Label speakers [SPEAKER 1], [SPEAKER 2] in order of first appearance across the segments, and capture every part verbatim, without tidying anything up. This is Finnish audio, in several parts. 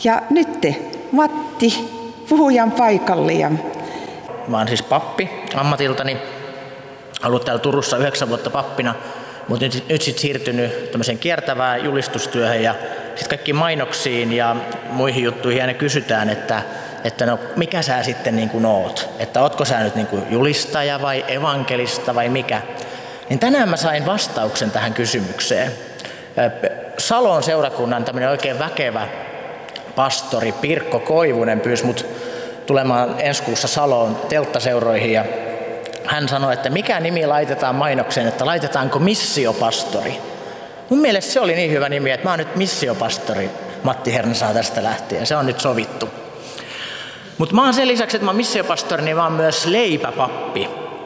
[SPEAKER 1] Ja nyt te, Matti, puhujan paikalle. Ja...
[SPEAKER 2] Mä oon siis pappi ammatiltani, ollut täällä Turussa yhdeksän vuotta pappina, mutta nyt, nyt sitten siirtynyt tämmöiseen kiertävään julistustyöhön ja sitten kaikkiin mainoksiin ja muihin juttuihin aina kysytään, että, että no mikä sä sitten niin kuin oot, että ootko sä nyt niin kuin julistaja vai evankelista vai mikä. Niin tänään mä sain vastauksen tähän kysymykseen. Salon seurakunnan tämmöinen oikein väkevä pastori Pirkko Koivunen pyysi mut tulemaan ensi kuussa Saloon telttaseuroihin ja hän sanoi, että mikä nimi laitetaan mainokseen, että laitetaanko missiopastori. Mun mielestä se oli niin hyvä nimi, että mä oon nyt missiopastori Matti Hernesaa tästä lähtien. Se on nyt sovittu. Mutta mä oon sen lisäksi, että mä oon missiopastori, niin mä oon myös leipäpappi.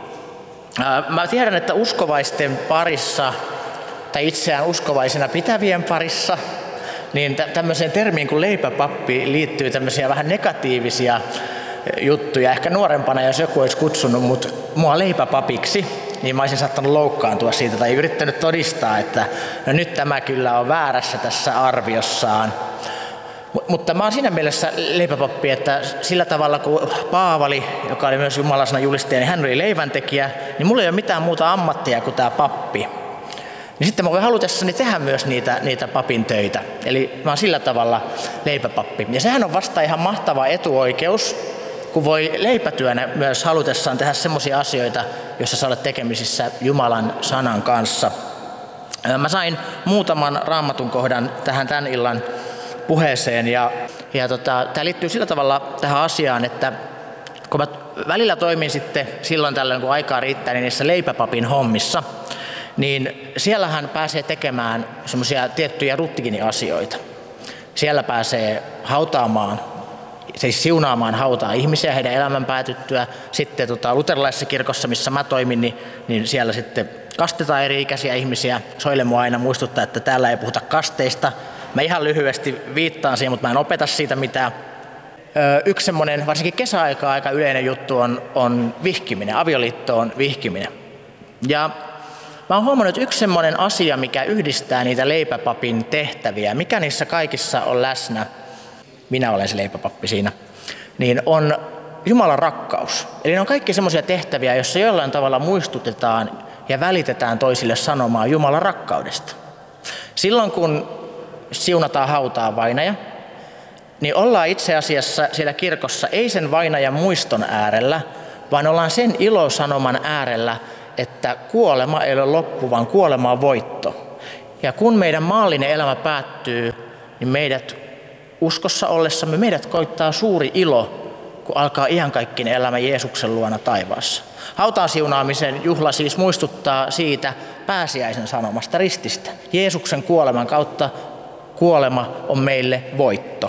[SPEAKER 2] Mä tiedän, että uskovaisten parissa, tai itseään uskovaisena pitävien parissa, niin tämmöiseen termiin kuin leipäpappi liittyy tämmöisiä vähän negatiivisia juttuja. Ehkä nuorempana, jos joku olisi kutsunut mut mua leipäpapiksi, niin mä olisin saattanut loukkaantua siitä tai yrittänyt todistaa, että no nyt tämä kyllä on väärässä tässä arviossaan. Mutta mä oon siinä mielessä leipäpappi, että sillä tavalla kuin Paavali, joka oli myös Jumalan sanan julistaja, niin hän oli leiväntekijä, niin mulla ei ole mitään muuta ammattia kuin tämä pappi. Niin sitten mä voin halutessani tehdä myös niitä, niitä papin töitä. Eli mä oon sillä tavalla leipäpappi. Ja sehän on vasta ihan mahtava etuoikeus, kun voi leipätyönä myös halutessaan tehdä semmoisia asioita, joissa sä olet tekemisissä Jumalan sanan kanssa. Mä sain muutaman raamatun kohdan tähän tämän illan puheeseen ja, ja tota, tämä liittyy sillä tavalla tähän asiaan, että kun mä välillä toimin sitten silloin tällöin, kun aikaa riittää, niin niissä leipäpapin hommissa, niin siellähän pääsee tekemään semmoisia tiettyjä rutiiniasioita. Siellä pääsee hautaamaan, siis siunaamaan hautaa ihmisiä heidän elämän päätyttyä. Sitten tota, luterilaisessa kirkossa, missä mä toimin, niin, niin siellä sitten kastetaan eri-ikäisiä ihmisiä. Soile mua aina muistuttaa, että täällä ei puhuta kasteista. Mä ihan lyhyesti viittaan siihen, mutta mä en opeta siitä mitään. Öö, yksi semmoinen, varsinkin kesäaikaa aika yleinen juttu on, on vihkiminen, avioliittoon vihkiminen. Ja mä oon huomannut, että yksi semmoinen asia, mikä yhdistää niitä leipäpapin tehtäviä, mikä niissä kaikissa on läsnä, minä olen se leipäpappi siinä, niin on Jumalan rakkaus. Eli ne on kaikki semmoisia tehtäviä, joissa jollain tavalla muistutetaan ja välitetään toisille sanomaa Jumalan rakkaudesta. Silloin kun siunataan hautaa vainaja, niin ollaan itse asiassa siellä kirkossa ei sen vainajan muiston äärellä, vaan ollaan sen ilosanoman äärellä, että kuolema ei ole loppu, vaan kuolema on voitto. Ja kun meidän maallinen elämä päättyy, niin meidät uskossa ollessamme meidät koittaa suuri ilo, kun alkaa iankaikkinen elämä Jeesuksen luona taivaassa. Hautaan siunaamisen juhla siis muistuttaa siitä pääsiäisen sanomasta rististä. Jeesuksen kuoleman kautta kuolema on meille voitto.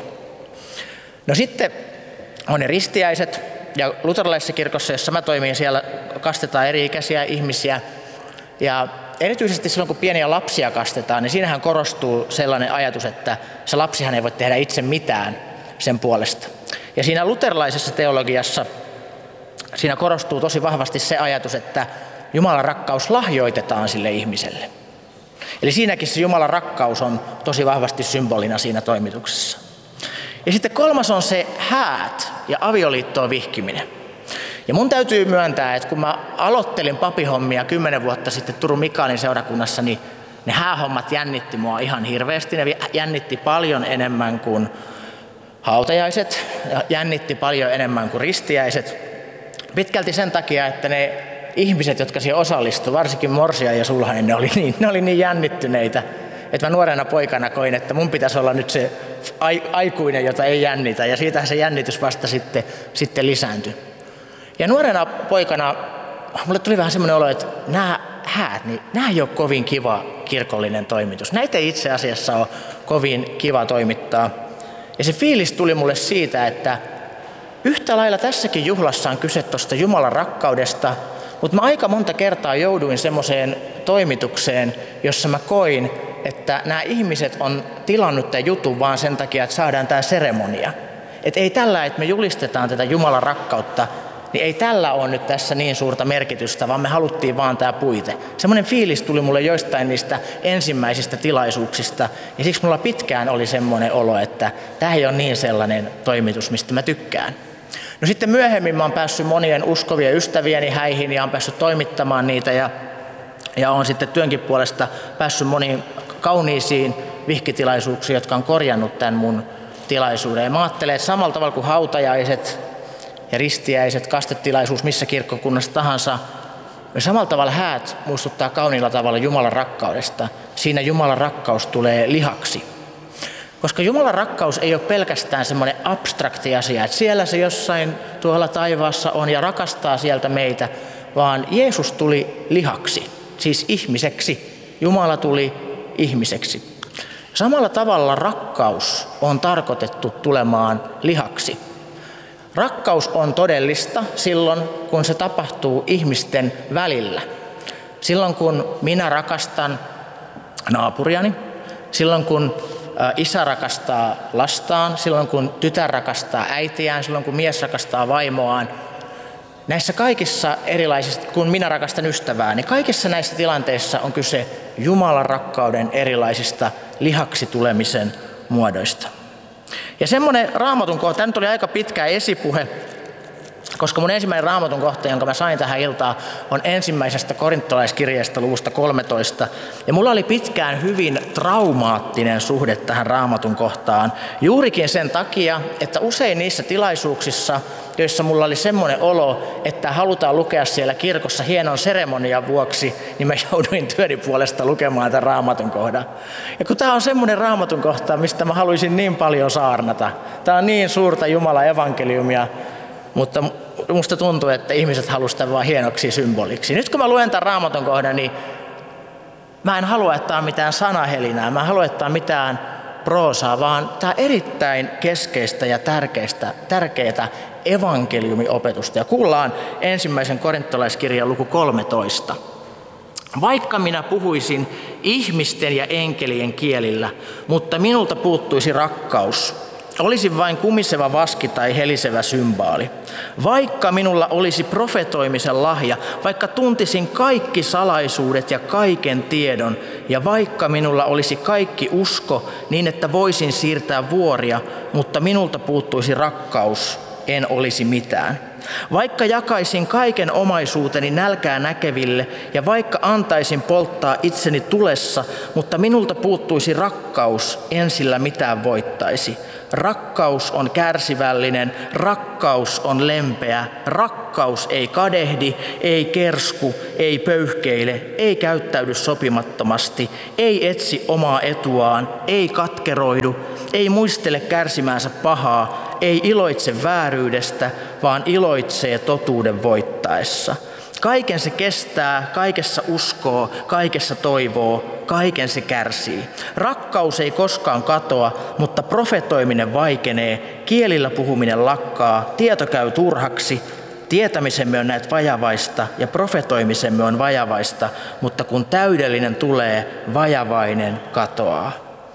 [SPEAKER 2] No sitten on ne ristiäiset, ja luterilaisessa kirkossa, jossa mä toimin, siellä kastetaan eri-ikäisiä ihmisiä. Ja erityisesti silloin, kun pieniä lapsia kastetaan, niin siinähän korostuu sellainen ajatus, että se lapsihan ei voi tehdä itse mitään sen puolesta. Ja siinä luterilaisessa teologiassa siinä korostuu tosi vahvasti se ajatus, että Jumalan rakkaus lahjoitetaan sille ihmiselle. Eli siinäkin se Jumalan rakkaus on tosi vahvasti symbolina siinä toimituksessa. Ja sitten kolmas on se häät ja avioliittoon vihkiminen. Ja mun täytyy myöntää, että kun mä aloittelin papihommia kymmenen vuotta sitten Turun Mikaelin seurakunnassa, niin ne häähommat jännitti mua ihan hirveästi. Ne jännitti paljon enemmän kuin hautajaiset, jännitti paljon enemmän kuin ristiäiset. Pitkälti sen takia, että ne ihmiset, jotka siihen osallistuivat, varsinkin Morsia ja Sulhanen, ne oli niin, ne oli niin jännittyneitä, että mä nuorena poikana koin, että mun pitäisi olla nyt se aikuinen, jota ei jännitä, ja siitähän se jännitys vasta sitten, sitten lisääntyi. Ja nuorena poikana mulle tuli vähän semmoinen olo, että nämä häät, niin nämä ei ole kovin kiva kirkollinen toimitus. Näitä ei itse asiassa ole kovin kiva toimittaa. Ja se fiilis tuli mulle siitä, että yhtä lailla tässäkin juhlassa on kyse tuosta Jumalan rakkaudesta, mutta mä aika monta kertaa jouduin semmoiseen toimitukseen, jossa mä koin, että nämä ihmiset on tilannut tämän jutun vaan sen takia, että saadaan tämä seremonia. Että ei tällä, että me julistetaan tätä Jumalan rakkautta, niin ei tällä ole nyt tässä niin suurta merkitystä, vaan me haluttiin vaan tämä puite. Semmoinen fiilis tuli mulle joistain niistä ensimmäisistä tilaisuuksista, ja siksi mulla pitkään oli semmoinen olo, että tämä ei ole niin sellainen toimitus, mistä mä tykkään. No sitten myöhemmin mä oon päässyt monien uskovien ystävieni häihin ja oon päässyt toimittamaan niitä, ja, ja oon sitten työnkin puolesta päässyt moniin kauniisiin vihkitilaisuuksiin, jotka on korjannut tämän mun tilaisuuden. Ja mä ajattelen, että samalla tavalla kuin hautajaiset ja ristiäiset, kastetilaisuus missä kirkkokunnassa tahansa, ja samalla tavalla häät muistuttaa kauniilla tavalla Jumalan rakkaudesta. Siinä Jumalan rakkaus tulee lihaksi. Koska Jumalan rakkaus ei ole pelkästään semmoinen abstrakti asia, että siellä se jossain tuolla taivaassa on ja rakastaa sieltä meitä, vaan Jeesus tuli lihaksi, siis ihmiseksi. Jumala tuli ihmiseksi. Samalla tavalla rakkaus on tarkoitettu tulemaan lihaksi. Rakkaus on todellista silloin, kun se tapahtuu ihmisten välillä. Silloin, kun minä rakastan naapuriani, silloin, kun isä rakastaa lastaan, silloin, kun tytär rakastaa äitiään, silloin, kun mies rakastaa vaimoaan. Näissä kaikissa erilaisissa, kun minä rakastan ystävää, niin kaikissa näissä tilanteissa on kyse Jumalan rakkauden erilaisista lihaksi tulemisen muodoista. Ja semmoinen Raamatun kohta, tämä nyt oli aika pitkä esipuhe, koska mun ensimmäinen Raamatun kohta, jonka mä sain tähän iltaan, on ensimmäisestä korintolaiskirjeestä luvusta kolmetoista. Ja mulla oli pitkään hyvin traumaattinen suhde tähän Raamatun kohtaan. Juurikin sen takia, että usein niissä tilaisuuksissa, joissa mulla oli semmoinen olo, että halutaan lukea siellä kirkossa hienon seremonian vuoksi, niin mä jouduin työni puolesta lukemaan tämän Raamatun kohdan. Ja kun tämä on semmoinen Raamatun kohta, mistä mä haluaisin niin paljon saarnata. Tämä on niin suurta Jumalan evankeliumia. Mutta musta tuntuu, että ihmiset haluaisivat sitä vaan hienoksi symboliksi. Nyt kun mä luen tämän Raamatun kohdan, niin mä en halua, että tämä on mitään sanahelinää. Mä en halua, että tämä on mitään proosaa, vaan tämä on erittäin keskeistä ja tärkeistä, tärkeää evankeliumiopetusta. Ja kuullaan ensimmäisen korintolaiskirjan luku kolmetoista. Vaikka minä puhuisin ihmisten ja enkelien kielillä, mutta minulta puuttuisi rakkaus. Olisin vain kumiseva vaski tai helisevä symbaali. Vaikka minulla olisi profetoimisen lahja, vaikka tuntisin kaikki salaisuudet ja kaiken tiedon, ja vaikka minulla olisi kaikki usko niin, että voisin siirtää vuoria, mutta minulta puuttuisi rakkaus, en olisi mitään. Vaikka jakaisin kaiken omaisuuteni nälkää näkeville ja vaikka antaisin polttaa itseni tulessa, mutta minulta puuttuisi rakkaus, en sillä mitään voittaisi. Rakkaus on kärsivällinen, rakkaus on lempeä, rakkaus ei kadehdi, ei kersku, ei pöyhkeile, ei käyttäydy sopimattomasti, ei etsi omaa etuaan, ei katkeroidu, ei muistele kärsimäänsä pahaa, ei iloitse vääryydestä, vaan iloitsee totuuden voittaessa. Kaiken se kestää, kaikessa uskoo, kaikessa toivoo, kaiken se kärsii. Rakkaus ei koskaan katoa, mutta profetoiminen vaikenee, kielillä puhuminen lakkaa, tieto käy turhaksi, tietämisemme on näet vajavaista ja profetoimisemme on vajavaista, mutta kun täydellinen tulee, vajavainen katoaa.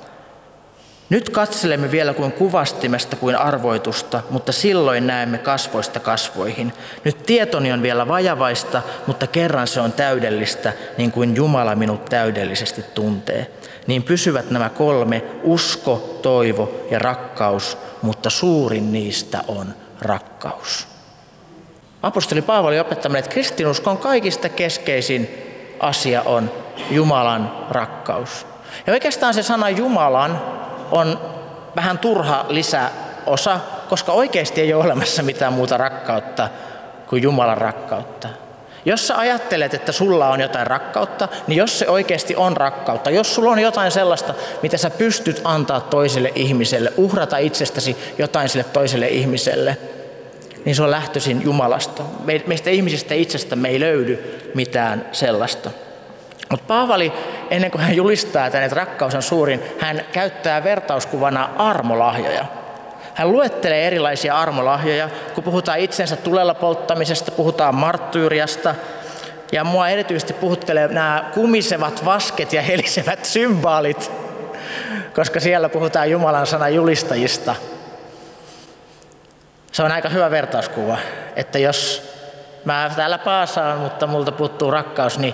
[SPEAKER 2] Nyt katselemme vielä kuin kuvastimesta kuin arvoitusta, mutta silloin näemme kasvoista kasvoihin. Nyt tietoni on vielä vajavaista, mutta kerran se on täydellistä, niin kuin Jumala minut täydellisesti tuntee. Niin pysyvät nämä kolme, usko, toivo ja rakkaus, mutta suurin niistä on rakkaus. Apostoli Paavali opettaa, että kristinuskon kaikista keskeisin asia on Jumalan rakkaus. Ja oikeastaan se sana Jumalan on vähän turha lisäosa, koska oikeasti ei ole olemassa mitään muuta rakkautta kuin Jumalan rakkautta. Jos sä ajattelet, että sulla on jotain rakkautta, niin jos se oikeasti on rakkautta, jos sulla on jotain sellaista, mitä sä pystyt antaa toiselle ihmiselle, uhrata itsestäsi jotain sille toiselle ihmiselle, niin se on lähtöisin Jumalasta. Meistä ihmisistä itsestämme ei löydy mitään sellaista. Mutta Paavali, ennen kuin hän julistaa tänne, että rakkaus on suurin, hän käyttää vertauskuvana armolahjoja. Hän luettelee erilaisia armolahjoja, kun puhutaan itsensä tulella polttamisesta, puhutaan marttyyriasta. Ja mua erityisesti puhuttelee nämä kumisevat vasket ja helisevät symbaalit, koska siellä puhutaan Jumalan sanan julistajista. Se on aika hyvä vertauskuva, että jos mä täällä paasaan, mutta multa puuttuu rakkaus, niin,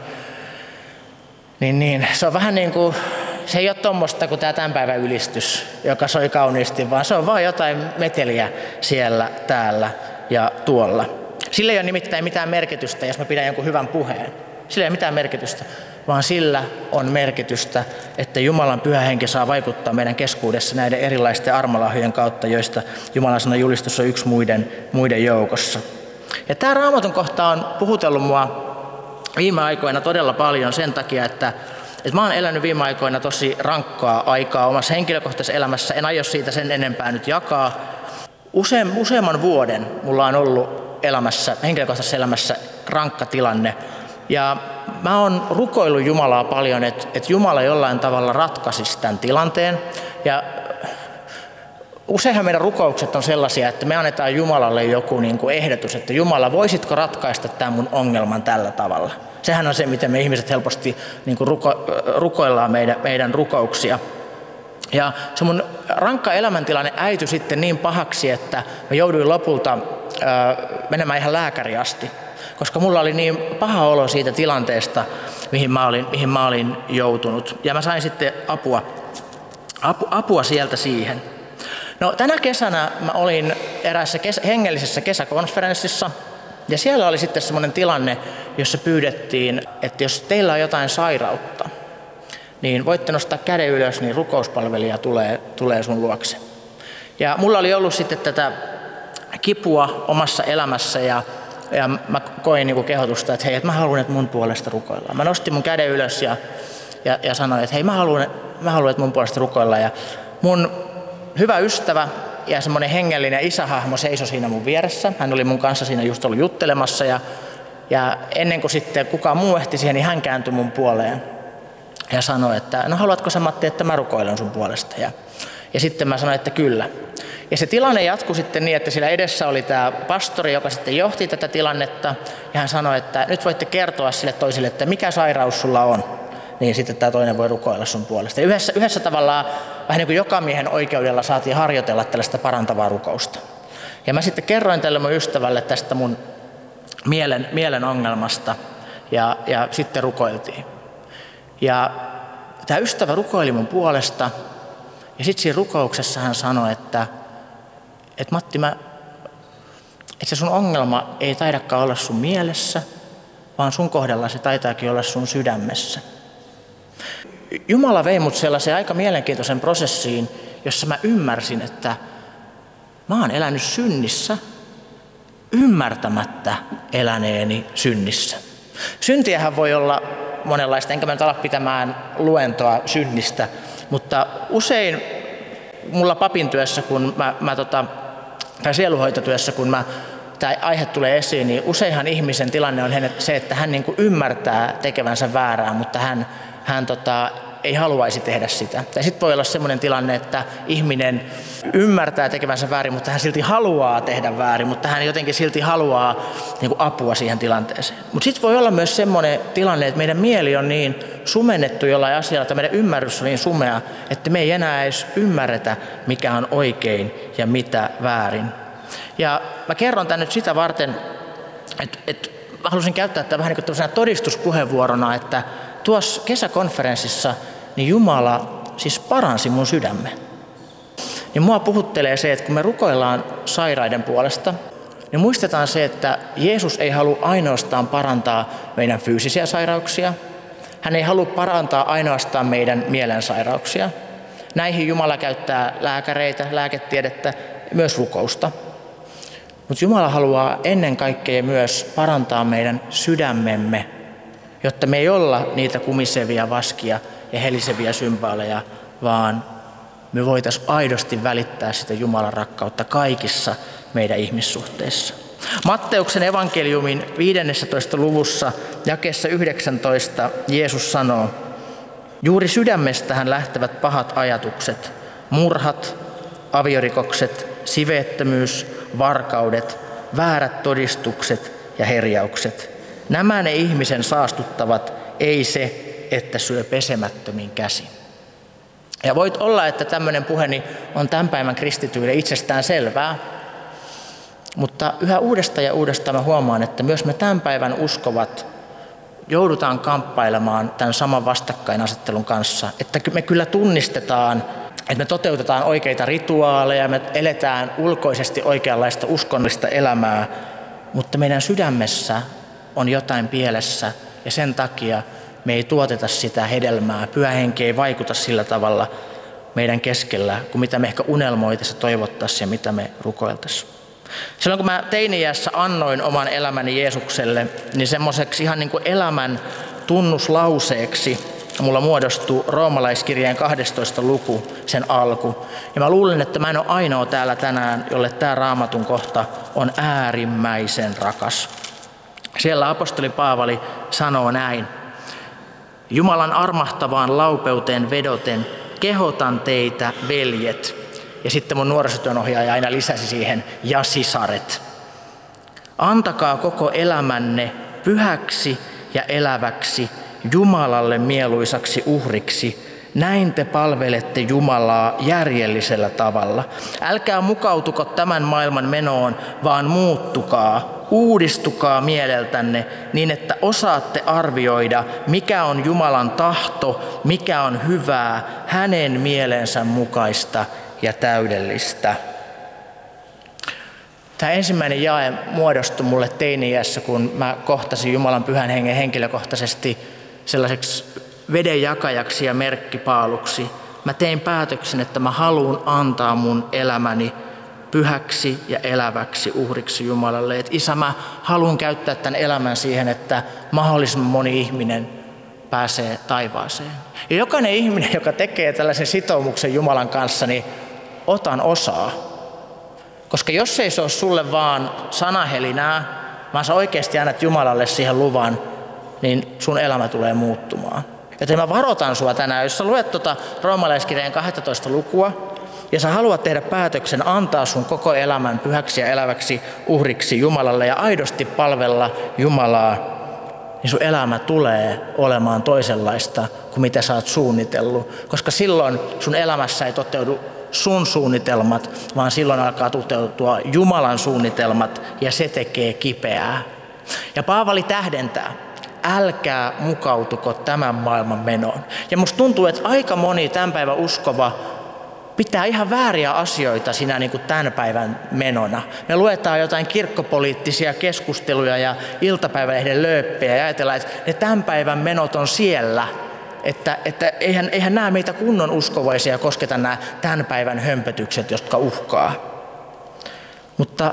[SPEAKER 2] niin, niin se on vähän niin kuin, se ei ole tommoista kuin tämä tämän päivän ylistys, joka soi kauniisti, vaan se on vaan jotain meteliä siellä, täällä ja tuolla. Sillä ei ole nimittäin mitään merkitystä, jos mä pidän jonkun hyvän puheen. Sillä ei ole mitään merkitystä, vaan sillä on merkitystä, että Jumalan pyhä henki saa vaikuttaa meidän keskuudessa näiden erilaisten armolahjojen kautta, joista Jumalan sanan julistus on yksi muiden, muiden joukossa. Ja tämä Raamatun kohta on puhutellut mua viime aikoina todella paljon sen takia, että, että mä oon elänyt viime aikoina tosi rankkaa aikaa omassa henkilökohtaisessa elämässä. En aio siitä sen enempää nyt jakaa. Usein, useamman vuoden mulla on ollut elämässä, henkilökohtaisessa elämässä rankka tilanne. Ja mä oon rukoillut Jumalaa paljon, että, että Jumala jollain tavalla ratkaisisi tämän tilanteen. Ja useinhan meidän rukoukset on sellaisia, että me annetaan Jumalalle joku niin kuin ehdotus, että Jumala, voisitko ratkaista tämän mun ongelman tällä tavalla? Sehän on se, miten me ihmiset helposti niin kuin ruko, rukoillaan meidän, meidän rukouksia. Ja se mun rankka elämäntilanne äityi sitten niin pahaksi, että mä jouduin lopulta ää, menemään ihan lääkäriin asti. Koska mulla oli niin paha olo siitä tilanteesta, mihin mä olin, mihin mä olin joutunut. Ja mä sain sitten apua, apu, apua sieltä siihen. No, tänä kesänä mä olin eräässä kesä, hengellisessä kesäkonferenssissa. Ja siellä oli sitten semmoinen tilanne, jossa pyydettiin, että jos teillä on jotain sairautta, niin voitte nostaa käden ylös, niin rukouspalvelija tulee, tulee sun luokse. Ja mulla oli ollut sitten tätä kipua omassa elämässä ja Ja mä koin niinku kehotusta, että hei, että mä haluan, että mun puolesta rukoillaan. Mä nostin mun käden ylös ja, ja, ja sanoin, että hei, mä haluan, mä haluan, että mun puolesta rukoillaan. Ja mun hyvä ystävä ja semmoinen hengellinen isähahmo seisoi siinä mun vieressä. Hän oli mun kanssa siinä just ollut juttelemassa. Ja, ja ennen kuin sitten kukaan muu ehti siihen, niin hän kääntyi mun puoleen ja sanoi, että no haluatko sä, Matti, että mä rukoilen sun puolesta. Ja, ja sitten mä sanoin, että kyllä. Ja se tilanne jatkui sitten niin, että siellä edessä oli tämä pastori, joka sitten johti tätä tilannetta. Ja hän sanoi, että nyt voitte kertoa sille toiselle, että mikä sairaus sulla on. Niin sitten tämä toinen voi rukoilla sun puolesta. Ja yhdessä, yhdessä tavallaan vähän niin kuin joka miehen oikeudella saatiin harjoitella tällaista parantavaa rukousta. Ja mä sitten kerroin tälle mun ystävälle tästä mun mielen, mielen ongelmasta. Ja, ja sitten rukoiltiin. Ja tämä ystävä rukoili mun puolesta. Ja sitten siinä rukouksessa hän sanoi, että että Matti, mä, että se sun ongelma ei taidakaan olla sun mielessä, vaan sun kohdalla se taitaakin olla sun sydämessä. Jumala vei mut sellaiseen aika mielenkiintoisen prosessiin, jossa mä ymmärsin, että mä oon elänyt synnissä ymmärtämättä eläneeni synnissä. Syntiähän voi olla monenlaista, enkä mä nyt ala pitämään luentoa synnistä, mutta usein mulla papin työssä, kun mä, mä tota, tai sieluhoitotyössä, kun mä, tämä aihe tulee esiin, niin useinhan ihmisen tilanne on se, että hän niin kuin ymmärtää tekevänsä väärää, mutta hän, hän tota, ei haluaisi tehdä sitä. Tai sitten voi olla sellainen tilanne, että ihminen ymmärtää tekevänsä väärin, mutta hän silti haluaa tehdä väärin, mutta hän jotenkin silti haluaa niin kuin apua siihen tilanteeseen. Mutta sitten voi olla myös sellainen tilanne, että meidän mieli on niin sumennettu jollain asialla, että meidän ymmärrys on niin sumea, että me ei enää edes ymmärretä, mikä on oikein ja mitä väärin. Ja mä kerron tämän nyt sitä varten, että, että mä halusin käyttää tätä vähän niin kuin todistuspuheenvuorona, että tuossa kesäkonferenssissa niin Jumala siis paransi mun sydämme. Niin mua puhuttelee se, että kun me rukoillaan sairaiden puolesta, niin muistetaan se, että Jeesus ei halua ainoastaan parantaa meidän fyysisiä sairauksia. Hän ei halua parantaa ainoastaan meidän mielensairauksia. Näihin Jumala käyttää lääkäreitä, lääketiedettä, myös rukousta. Mutta Jumala haluaa ennen kaikkea myös parantaa meidän sydämemme, jotta me ei olla niitä kumisevia vaskia ja heliseviä symbaaleja, vaan me voitaisiin aidosti välittää sitä Jumalan rakkautta kaikissa meidän ihmissuhteissa. Matteuksen evankeliumin viidennessätoista luvussa jakeessa yhdeksäntoista Jeesus sanoo, juuri sydämestähän lähtevät pahat ajatukset, murhat, aviorikokset, siveettömyys, varkaudet, väärät todistukset ja herjaukset. Nämä ne ihmisen saastuttavat, ei se, että syö pesemättömin käsin. Ja voit olla, että tämmöinen puheeni on tämän päivän kristityille itsestään selvää, Mutta yhä uudestaan ja uudestaan mä huomaan, että myös me tämän päivän uskovat joudutaan kamppailemaan tämän saman vastakkainasettelun kanssa. Että me kyllä tunnistetaan, että me toteutetaan oikeita rituaaleja, me eletään ulkoisesti oikeanlaista uskonnollista elämää, mutta meidän sydämessä on jotain pielessä ja sen takia me ei tuoteta sitä hedelmää. Pyhä Henki ei vaikuta sillä tavalla meidän keskellä, kuin mitä me ehkä unelmoitaisiin, toivottaisiin ja mitä me rukoiltaisiin. Silloin kun mä teini-iässä annoin oman elämäni Jeesukselle, niin semmoiseksi ihan niin kuin elämän tunnuslauseeksi mulla muodostui Roomalaiskirjeen kahdestoista luku, sen alku. Ja mä luulen, että mä en ole ainoa täällä tänään, jolle tämä Raamatun kohta on äärimmäisen rakas. Siellä apostoli Paavali sanoo näin. Jumalan armahtavaan laupeuteen vedoten kehotan teitä, veljet. Ja sitten mun nuorisotyönohjaaja aina lisäsi siihen, ja sisaret. Antakaa koko elämänne pyhäksi ja eläväksi, Jumalalle mieluisaksi uhriksi. Näin te palvelette Jumalaa järjellisellä tavalla. Älkää mukautuko tämän maailman menoon, vaan muuttukaa, uudistukaa mieleltänne niin, että osaatte arvioida, mikä on Jumalan tahto, mikä on hyvää, hänen mielensä mukaista ja täydellistä. Tämä ensimmäinen jae muodostui mulle teini-iässä, kun mä kohtasin Jumalan Pyhän Hengen henkilökohtaisesti sellaiseksi vedenjakajaksi ja merkkipaaluksi. Mä tein päätöksen, että mä haluan antaa mun elämäni pyhäksi ja eläväksi uhriksi Jumalalle. Et isä, mä haluan käyttää tämän elämän siihen, että mahdollisimman moni ihminen pääsee taivaaseen. Ja jokainen ihminen, joka tekee tällaisen sitoumuksen Jumalan kanssa, niin otan osaa. Koska jos ei se ole sulle vaan sanahelinää, vaan sä oikeasti annat Jumalalle siihen luvan, niin sun elämä tulee muuttumaan. Joten mä varoitan sua tänään, jos sä luet tuota Roomalaiskirjeen kahdestoista lukua, ja sä haluat tehdä päätöksen antaa sun koko elämän pyhäksi ja eläväksi uhriksi Jumalalle ja aidosti palvella Jumalaa, niin sun elämä tulee olemaan toisenlaista kuin mitä sä oot suunnitellut. Koska silloin sun elämässä ei toteudu sun suunnitelmat, vaan silloin alkaa toteutua Jumalan suunnitelmat ja se tekee kipeää. Ja Paavali tähdentää, älkää mukautuko tämän maailman menoon. Ja musta tuntuu, että aika moni tämän päivän uskova pitää ihan vääriä asioita siinä niin kuin tämän päivän menona. Me luetaan jotain kirkkopoliittisia keskusteluja ja iltapäivälehden lööppejä ja ajatellaan, että ne tämän päivän menot on siellä. Että, että eihän, eihän nämä meitä kunnon uskovaisia kosketa nämä tämän päivän hömpötykset, jotka uhkaa. Mutta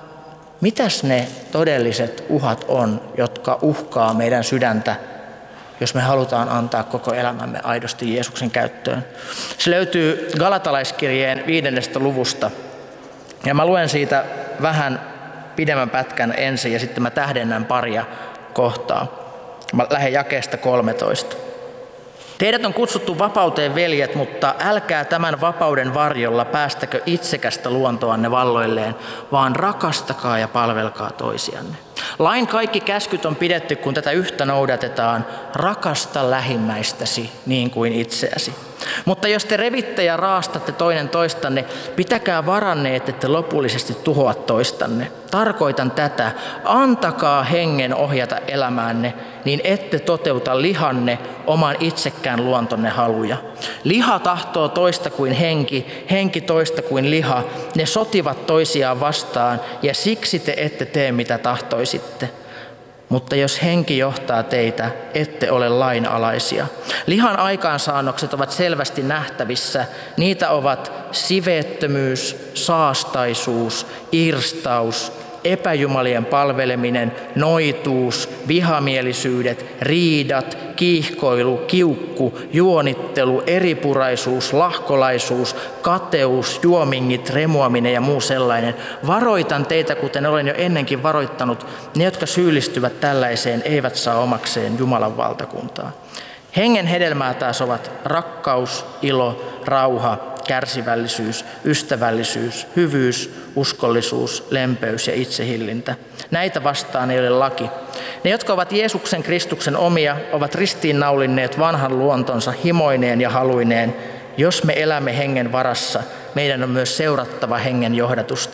[SPEAKER 2] mitäs ne todelliset uhat on, jotka uhkaa meidän sydäntä, jos me halutaan antaa koko elämämme aidosti Jeesuksen käyttöön? Se löytyy Galatalaiskirjeen viidennestä luvusta. Ja mä luen siitä vähän pidemmän pätkän ensin ja sitten mä tähdennän paria kohtaa. Mä lähden jakeesta kolmetoista. Teidät on kutsuttu vapauteen, veljet, mutta älkää tämän vapauden varjolla päästäkö itsekästä luontoanne valloilleen, vaan rakastakaa ja palvelkaa toisianne. Lain kaikki käskyt on pidetty, kun tätä yhtä noudatetaan, rakasta lähimmäistäsi niin kuin itseäsi. Mutta jos te revitte ja raastatte toinen toistanne, pitäkää varanne, ettette lopullisesti tuhoa toistanne. Tarkoitan tätä, antakaa hengen ohjata elämäänne, niin ette toteuta lihanne oman itsekään luontonne haluja. Liha tahtoo toista kuin henki, henki toista kuin liha. Ne sotivat toisiaan vastaan ja siksi te ette tee mitä tahtoisitte. Mutta jos henki johtaa teitä, ette ole lainalaisia. Lihan aikaansaannokset ovat selvästi nähtävissä. Niitä ovat siveettömyys, saastaisuus, irstaus, epäjumalien palveleminen, noituus, vihamielisyydet, riidat, kiihkoilu, kiukku, juonittelu, eripuraisuus, lahkolaisuus, kateus, juomingit, remuaminen ja muu sellainen. Varoitan teitä, kuten olen jo ennenkin varoittanut, ne, jotka syyllistyvät tällaiseen, eivät saa omakseen Jumalan valtakuntaa. Hengen hedelmää taas ovat rakkaus, ilo, rauha, kärsivällisyys, ystävällisyys, hyvyys, uskollisuus, lempeys ja itsehillintä. Näitä vastaan ei ole laki. Ne, jotka ovat Jeesuksen Kristuksen omia, ovat ristiinnaulinneet vanhan luontonsa himoineen ja haluineen. Jos me elämme hengen varassa, meidän on myös seurattava hengen johdatusta.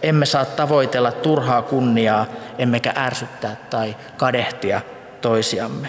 [SPEAKER 2] emme saa tavoitella turhaa kunniaa, emmekä ärsyttää tai kadehtia toisiamme.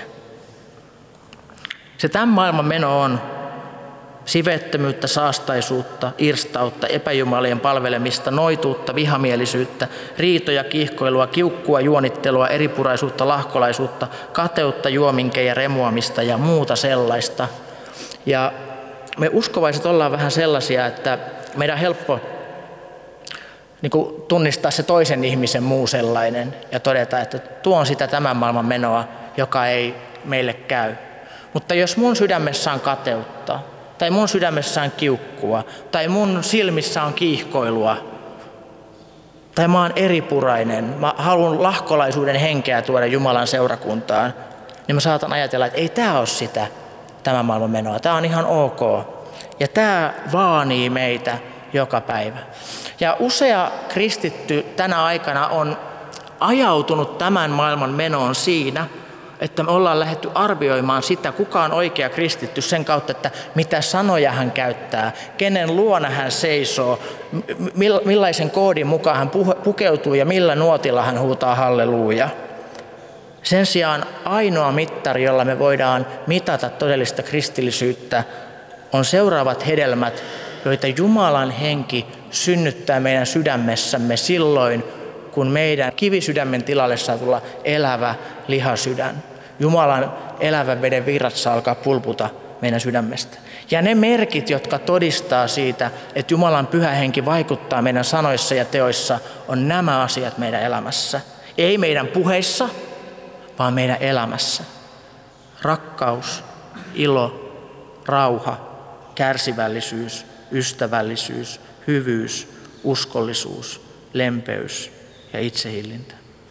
[SPEAKER 2] Se tämän maailman meno on sivettömyyttä, saastaisuutta, irstautta, epäjumalien palvelemista, noituutta, vihamielisyyttä, riitoja, kiihkoilua, kiukkua, juonittelua, eripuraisuutta, lahkolaisuutta, kateutta, juominkeja, remuamista ja muuta sellaista. Ja me uskovaiset ollaan vähän sellaisia, että meidän on helppo niin kuin tunnistaa se toisen ihmisen muu sellainen ja todeta, että tuo on sitä tämän maailman menoa, joka ei meille käy. Mutta jos mun sydämessä on kateutta, tai mun sydämessä on kiukkua, tai mun silmissä on kiihkoilua, tai mä oon eripurainen, mä haluan lahkolaisuuden henkeä tuoda Jumalan seurakuntaan, niin mä saatan ajatella, että ei tää ole sitä tämän maailman menoa, tää on ihan ok. Ja tää vaanii meitä joka päivä. Ja usea kristitty tänä aikana on ajautunut tämän maailman menoon siinä, että me ollaan lähdetty arvioimaan sitä, kuka on oikea kristitty sen kautta, että mitä sanoja hän käyttää, kenen luona hän seisoo, millaisen koodin mukaan hän pukeutuu ja millä nuotilla hän huutaa halleluuja. Sen sijaan ainoa mittari, jolla me voidaan mitata todellista kristillisyyttä, on seuraavat hedelmät, joita Jumalan henki synnyttää meidän sydämessämme silloin, kun meidän kivisydämen tilalle saa tulla elävä lihasydän. Jumalan elävän veden virrat alkaa pulputa meidän sydämestä. Ja ne merkit, jotka todistaa siitä, että Jumalan pyhä henki vaikuttaa meidän sanoissa ja teoissa, on nämä asiat meidän elämässä. Ei meidän puheissa, vaan meidän elämässä. Rakkaus, ilo, rauha, kärsivällisyys, ystävällisyys, hyvyys, uskollisuus, lempeys ja itsehillintä.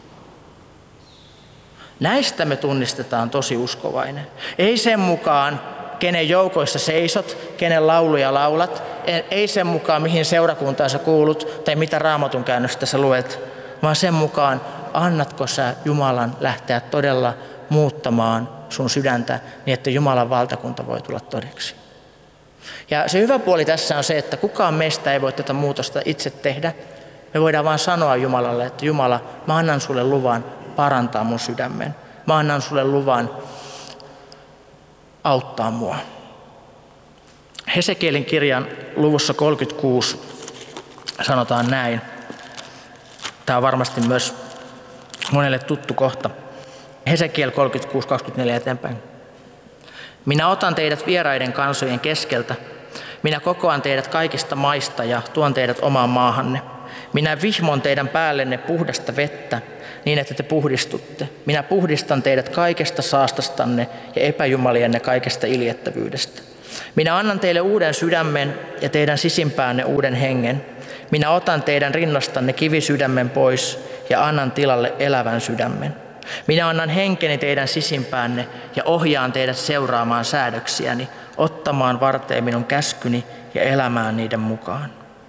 [SPEAKER 2] Näistä me tunnistetaan tosi uskovainen. Ei sen mukaan, kenen joukoissa seisot, kenen lauluja laulat, ei sen mukaan, mihin seurakuntaan sä kuulut tai mitä Raamatun käännöstä sä luet, vaan sen mukaan, annatko sä Jumalan lähteä todella muuttamaan sun sydäntä niin, että Jumalan valtakunta voi tulla todeksi. Ja se hyvä puoli tässä on se, että kukaan meistä ei voi tätä muutosta itse tehdä. Me voidaan vaan sanoa Jumalalle, että Jumala, mä annan sulle luvan parantaa mun sydämen. Mä annan sulle luvan auttaa mua. Hesekielin kirjan luvussa kolmekymmentäkuusi sanotaan näin. Tämä on varmasti myös monelle tuttu kohta. Hesekiel kolmekymmentäkuusi kaksikymmentäneljä eteenpäin. Minä otan teidät vieraiden kansojen keskeltä. Minä kokoan teidät kaikista maista ja tuon teidät omaan maahanne. Minä vihmon teidän päällenne puhdasta vettä, niin että te puhdistutte. Minä puhdistan teidät kaikesta saastastanne ja epäjumalienne kaikesta iljettävyydestä. Minä annan teille uuden sydämen ja teidän sisimpäänne uuden hengen. Minä otan teidän rinnastanne kivisydämen pois ja annan tilalle elävän sydämen. Minä annan henkeni teidän sisimpäänne ja ohjaan teidät seuraamaan säädöksiäni, ottamaan varteen minun käskyni ja elämään niiden mukaan.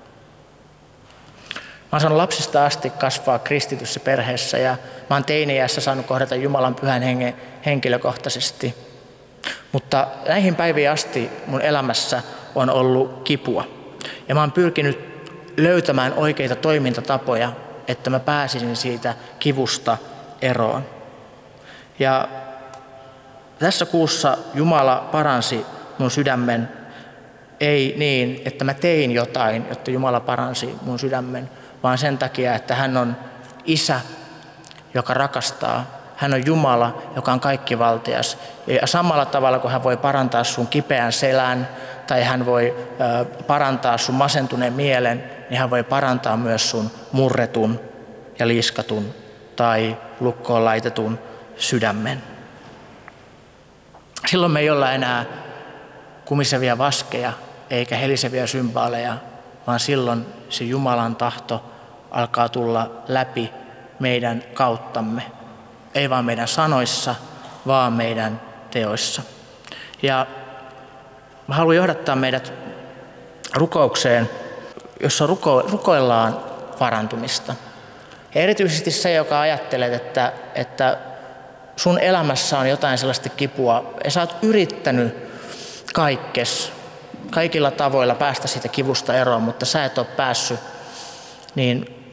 [SPEAKER 2] Mä oon saanut lapsista asti kasvaa kristityssä perheessä ja mä oon teini-iässä saanut kohdata Jumalan pyhän hengen henkilökohtaisesti. Mutta näihin päiviin asti mun elämässä on ollut kipua. Ja mä oon pyrkinyt löytämään oikeita toimintatapoja, että mä pääsisin siitä kivusta eroon. Ja tässä kuussa Jumala paransi mun sydämen, ei niin, että mä tein jotain, jotta Jumala paransi mun sydämen, vaan sen takia, että hän on isä, joka rakastaa. Hän on Jumala, joka on kaikkivaltias. Ja samalla tavalla, kun hän voi parantaa sun kipeän selän tai hän voi parantaa sun masentuneen mielen, niin hän voi parantaa myös sun murretun ja liiskatun tai lukkoon laitetun sydämen. Silloin me ei olla enää kumisevia vaskeja eikä heliseviä symbaaleja, vaan silloin se Jumalan tahto alkaa tulla läpi meidän kauttamme. Ei vaan meidän sanoissa, vaan meidän teoissa. Ja mä haluan johdattaa meidät rukoukseen, jossa ruko, rukoillaan parantumista. Ja erityisesti se, joka ajattelet, että, että sun elämässä on jotain sellaista kipua, ja sä oot yrittänyt kaikkes, kaikilla tavoilla päästä siitä kivusta eroon, mutta sä et ole päässyt, niin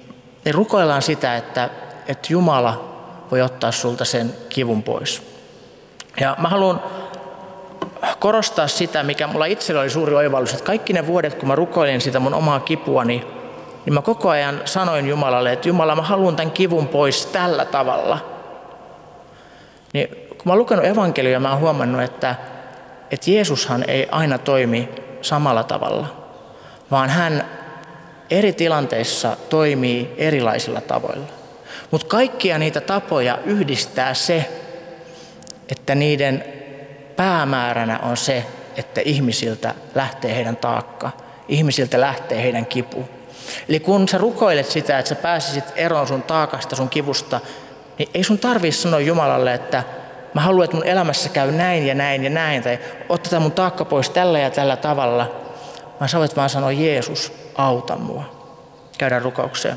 [SPEAKER 2] Niin rukoillaan sitä, että, että Jumala voi ottaa sulta sen kivun pois. Ja mä haluan korostaa sitä, mikä mulla itsellä oli suuri oivallus, että kaikki ne vuodet, kun mä rukoilin sitä mun omaa kipuani, niin mä koko ajan sanoin Jumalalle, että Jumala, mä haluan tämän kivun pois tällä tavalla. Niin kun mä oon lukenut evankeliaa, mä oon huomannut, että, että Jeesushan ei aina toimi samalla tavalla, vaan hän eri tilanteissa toimii erilaisilla tavoilla. Mutta kaikkia niitä tapoja yhdistää se, että niiden päämääränä on se, että ihmisiltä lähtee heidän taakka, ihmisiltä lähtee heidän kipu. Eli kun sä rukoilet sitä, että sä pääsisit eroon sun taakasta, sun kivusta, niin ei sun tarvitse sanoa Jumalalle, että mä haluan, että mun elämässä käy näin ja näin ja näin, tai otetaan mun taakka pois tällä ja tällä tavalla, vaan sä voit vaan sanoa, Jeesus, auta mua. Käydään rukoukseen.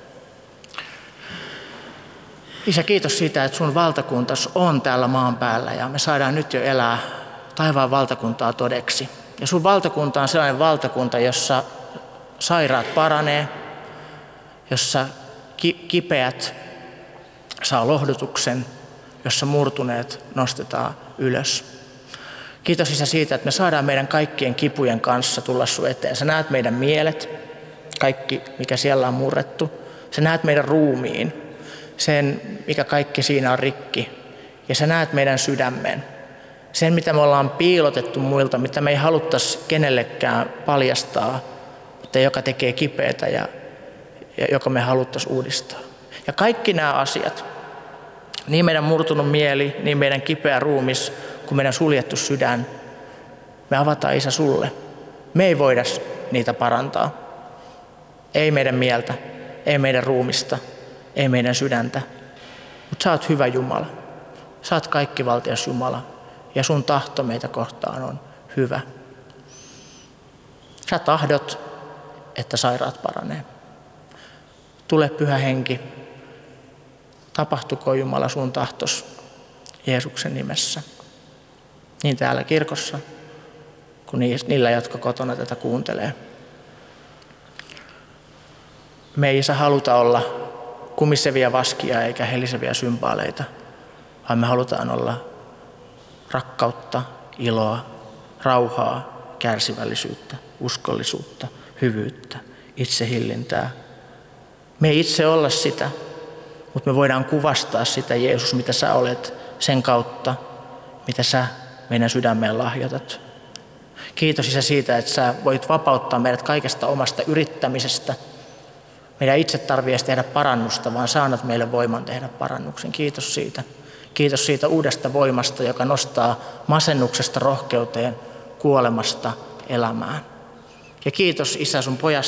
[SPEAKER 2] Isä, kiitos siitä, että sun valtakuntas on täällä maan päällä ja me saadaan nyt jo elää taivaan valtakuntaa todeksi. Ja sun valtakunta on sellainen valtakunta, jossa sairaat paranee, jossa ki- kipeät saa lohdutuksen, jossa murtuneet nostetaan ylös. Kiitos Isä siitä, että me saadaan meidän kaikkien kipujen kanssa tulla sun eteen. Sä näet meidän mielet, kaikki mikä siellä on murrettu. Sä näet meidän ruumiin, sen mikä kaikki siinä on rikki. Ja sä näet meidän sydämen, sen mitä me ollaan piilotettu muilta, mitä me ei haluttaisi kenellekään paljastaa, mutta joka tekee kipeätä ja, ja joka me haluttaisiin uudistaa. Ja kaikki nämä asiat, niin meidän murtunut mieli, niin meidän kipeä ruumis, kuin meidän suljettu sydän, me avataan Isä sulle. Me ei voida niitä parantaa. Ei meidän mieltä, ei meidän ruumista, ei meidän sydäntä. Mutta sä oot hyvä Jumala. Sä oot kaikkivaltias Jumala. Ja sun tahto meitä kohtaan on hyvä. Sä tahdot, että sairaat paranee. Tule Pyhä Henki. Tapahtuko Jumala sun tahtos Jeesuksen nimessä. Niin täällä kirkossa kuin niillä, jotka kotona tätä kuuntelee. Me ei Isä haluta olla kumisevia vaskia eikä heliseviä sympaaleita, vaan me halutaan olla rakkautta, iloa, rauhaa, kärsivällisyyttä, uskollisuutta, hyvyyttä, itsehillintää. Me ei itse olla sitä, mutta me voidaan kuvastaa sitä, Jeesus, mitä sä olet sen kautta, mitä sä meidän sydämeen lahjoitat. Kiitos Isä siitä, että sä voit vapauttaa meidät kaikesta omasta yrittämisestä. Meidän itse tarvitse tehdä parannusta, vaan sä annat meille voiman tehdä parannuksen. Kiitos siitä. Kiitos siitä uudesta voimasta, joka nostaa masennuksesta rohkeuteen, kuolemasta elämään. Ja kiitos Isä sun pojasta.